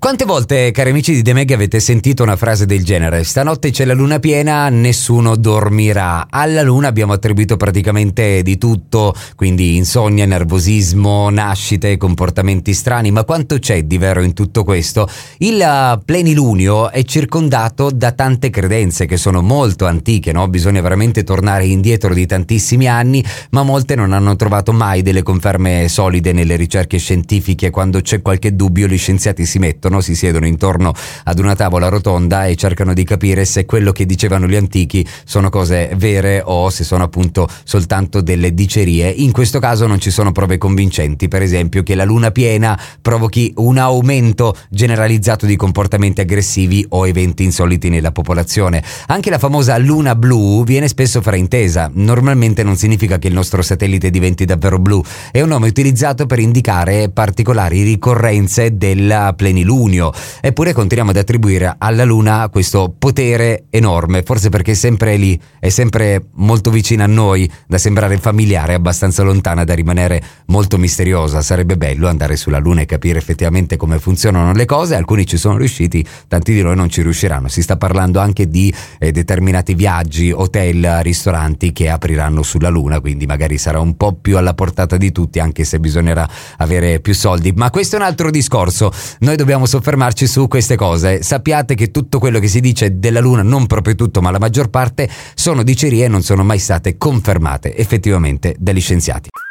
Quante volte, cari amici di The Meg, avete sentito una frase del genere? Stanotte c'è la luna piena, nessuno dormirà. Alla luna abbiamo attribuito praticamente di tutto, quindi insonnia, nervosismo, nascite, comportamenti strani, ma quanto c'è di vero in tutto questo? Il plenilunio è circondato da tante credenze che sono molto antiche, no? Bisogna veramente tornare indietro di tantissimi anni, ma molte non hanno trovato mai delle conferme solide nelle ricerche scientifiche. Quando c'è qualche dubbio, gli scienziati si si siedono intorno ad una tavola rotonda e cercano di capire se quello che dicevano gli antichi sono cose vere o se sono appunto soltanto delle dicerie. In questo caso non ci sono prove convincenti, per esempio che la luna piena provochi un aumento generalizzato di comportamenti aggressivi o eventi insoliti nella popolazione. Anche la famosa luna blu viene spesso fraintesa. Normalmente non significa che il nostro satellite diventi davvero blu, è un nome utilizzato per indicare particolari ricorrenze del plenilunio. Eppure continuiamo ad attribuire alla luna questo potere enorme, forse perché è sempre lì, è sempre molto vicina a noi, da sembrare familiare, abbastanza lontana da rimanere molto misteriosa. Sarebbe bello andare sulla luna e capire effettivamente come funzionano le cose. Alcuni ci sono riusciti, tanti di noi non ci riusciranno. Si sta parlando anche di determinati viaggi, hotel, ristoranti che apriranno sulla luna, quindi magari sarà un po' più alla portata di tutti, anche se bisognerà avere più soldi. Ma questo è un altro discorso. Noi dobbiamo soffermarci su queste cose. Sappiate che tutto quello che si dice della luna, non proprio tutto ma la maggior parte, sono dicerie e non sono mai state confermate effettivamente dagli scienziati.